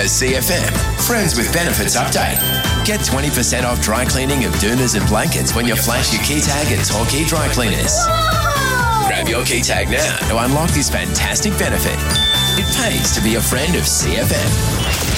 A CFM Friends with Benefits update. Get 20% off dry cleaning of doonas and blankets when you flash your key tag at Torquay Dry Cleaners. Whoa! Grab your key tag now to unlock this fantastic benefit. It pays to be a friend of CFM.